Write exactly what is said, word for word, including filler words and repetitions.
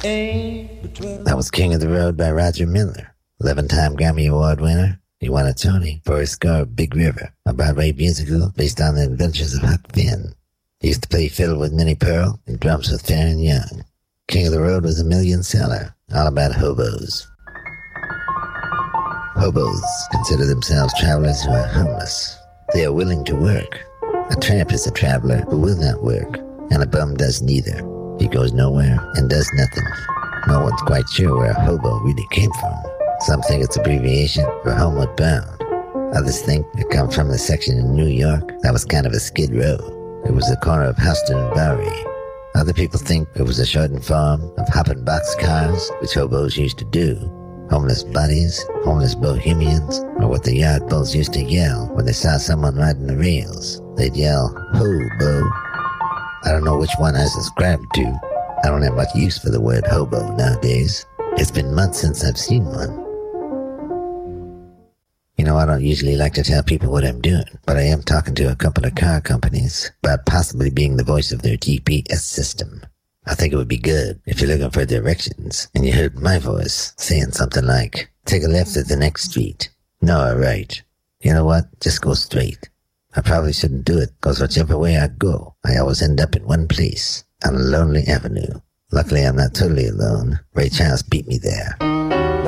That was King of the Road by Roger Miller, eleven-time Grammy Award winner. He won a Tony for his score of Big River, a Broadway musical based on the adventures of Huck Finn. He used to play fiddle with Minnie Pearl and drums with Farron Young. King of the Road was a million seller, all about hobos. Hobos consider themselves travelers who are homeless. They are willing to work. A tramp is a traveler who will not work, and a bum does neither. He goes nowhere and does nothing. No one's quite sure where a hobo really came from. Some think it's abbreviation for homeward bound. Others think it comes from the section in New York that was kind of a skid row. It was the corner of Houston and Bowery. Other people think it was a shortened form of hopping boxcars, which hobos used to do. Homeless buddies, homeless bohemians, or what the yard bulls used to yell when they saw someone riding the rails. They'd yell, "Hobo." I don't know which one I subscribe to. I don't have much use for the word hobo nowadays. It's been months since I've seen one. You know, I don't usually like to tell people what I'm doing, but I am talking to a couple of car companies about possibly being the voice of their G P S system. I think it would be good if you're looking for directions and you heard my voice saying something like, "Take a left at the next street." No, right. You know what? Just go straight. I probably shouldn't do it, because whichever way I go, I always end up in one place, on a lonely avenue. Luckily, I'm not totally alone. Ray Charles beat me there.